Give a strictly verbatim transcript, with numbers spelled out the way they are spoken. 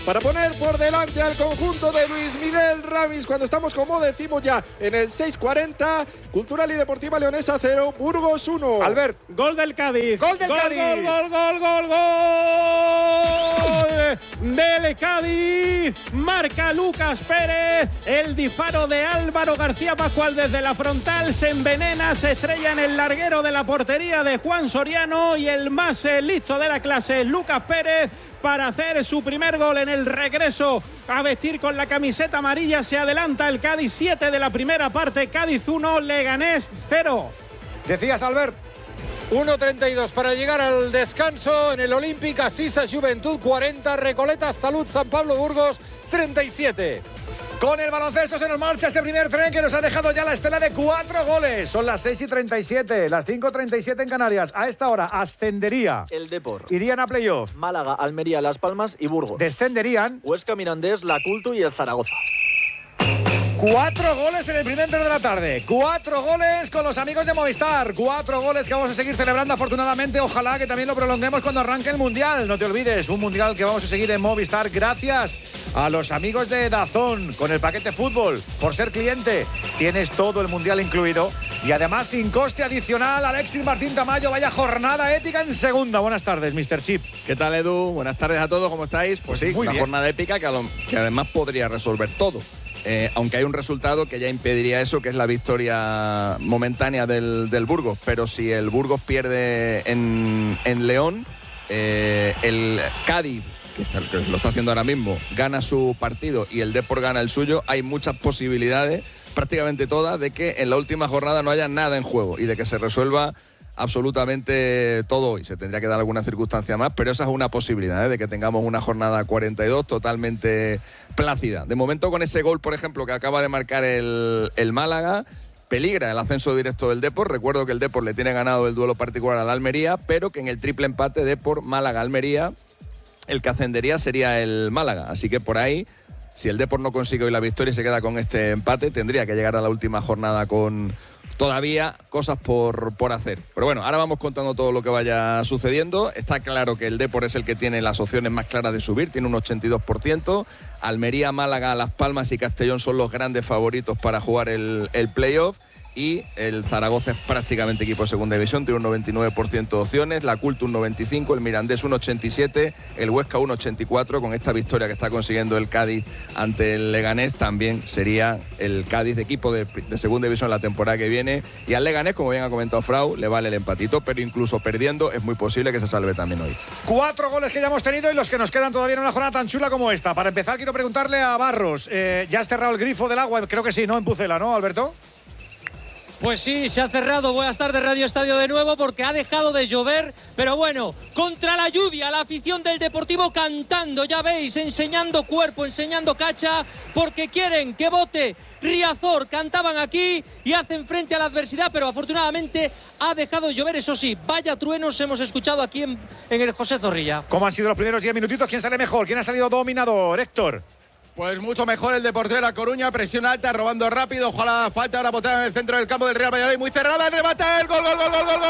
para poner por delante al conjunto de Luis Miguel Ramis cuando estamos, como decimos ya, en el seis cuarenta. Cultural y Deportiva Leonesa cero, Burgos uno. Albert. Gol del Cádiz. Gol del gol, Cádiz. Gol, gol, gol, gol, gol del Cádiz. Marca Lucas Pérez. El disparo de Álvaro García Pascual desde la frontal se envenena, se estrella en el larguero de la portería de Juan Soriano y el más eh, listo de la clase, Lucas Pérez, para hacer su primer gol en el regreso a vestir con la camiseta amarilla. Se adelanta el Cádiz, siete de la primera parte, Cádiz uno, Leganés cero. Decías, Albert. uno treinta y dos para llegar al descanso en el Olímpica. Sisa Juventud cuarenta, Recoletas Salud San Pablo Burgos treinta y siete. Con el baloncesto se nos marcha ese primer tren que nos ha dejado ya la estela de cuatro goles. Son las seis y treinta y siete, las cinco y treinta y siete en Canarias. A esta hora ascendería el Depor, irían a playoff Málaga, Almería, Las Palmas y Burgos. Descenderían Huesca, Mirandés, La Cultu y el Zaragoza. Cuatro goles en el primer tren de la tarde. Cuatro goles con los amigos de Movistar. Cuatro goles que vamos a seguir celebrando afortunadamente. Ojalá que también lo prolonguemos cuando arranque el Mundial. No te olvides, un Mundial que vamos a seguir en Movistar gracias a los amigos de DAZN con el paquete fútbol. Por ser cliente tienes todo el Mundial incluido y además sin coste adicional. Alexis Martín Tamayo, vaya jornada épica en segunda. Buenas tardes, mister Chip. ¿Qué tal, Edu? Buenas tardes a todos, ¿cómo estáis? Pues sí, Muy una bien. jornada épica que, a lo, que además podría resolver todo. Eh, aunque hay un resultado que ya impediría eso, que es la victoria momentánea del, del Burgos. Pero si el Burgos pierde en, en León, eh, el Cádiz, que, está, que lo está haciendo ahora mismo, gana su partido y el Depor gana el suyo, hay muchas posibilidades, prácticamente todas, de que en la última jornada no haya nada en juego y de que se resuelva absolutamente todo hoy. Se tendría que dar alguna circunstancia más, pero esa es una posibilidad, ¿eh? De que tengamos una jornada cuarenta y dos totalmente plácida. De momento, con ese gol, por ejemplo, que acaba de marcar el, el Málaga, peligra el ascenso directo del Depor. Recuerdo que el Depor le tiene ganado el duelo particular al Almería, pero que en el triple empate Depor, Málaga, Almería, el que ascendería sería el Málaga. Así que por ahí, si el Depor no consigue hoy la victoria y se queda con este empate, tendría que llegar a la última jornada con todavía cosas por, por hacer. Pero bueno, ahora vamos contando todo lo que vaya sucediendo. Está claro que el Depor es el que tiene las opciones más claras de subir, tiene un ochenta y dos por ciento. Almería, Málaga, Las Palmas y Castellón son los grandes favoritos para jugar el, el playoff. Y el Zaragoza es prácticamente equipo de segunda división, tiene un noventa y nueve por ciento de opciones, la Cultu un noventa y cinco por ciento, el Mirandés un ochenta y siete por ciento, el Huesca un ochenta y cuatro por ciento. Con esta victoria que está consiguiendo el Cádiz ante el Leganés, también sería el Cádiz de equipo de, de segunda división la temporada que viene. Y al Leganés, como bien ha comentado Frau, le vale el empatito, pero incluso perdiendo es muy posible que se salve también hoy. Cuatro goles que ya hemos tenido y los que nos quedan todavía en una jornada tan chula como esta. Para empezar, quiero preguntarle a Barros, eh, ¿ya has cerrado el grifo del agua? Creo que sí, ¿no? En Pucela, ¿no, Alberto? Pues sí, se ha cerrado. Buenas tardes, Radio Estadio de nuevo, porque ha dejado de llover. Pero bueno, contra la lluvia, la afición del Deportivo cantando, ya veis, enseñando cuerpo, enseñando cacha, porque quieren que vote Riazor. Cantaban aquí y hacen frente a la adversidad, pero afortunadamente ha dejado de llover. Eso sí, vaya truenos hemos escuchado aquí en, en el José Zorrilla. ¿Cómo han sido los primeros diez minutitos? ¿Quién sale mejor? ¿Quién ha salido dominador? Héctor. Pues mucho mejor el Deportivo de La Coruña, presión alta, robando rápido. Ojalá falta ahora botar en el centro del campo del Real Valladolid, muy cerrada, el remate, el gol, gol, gol, gol, gol.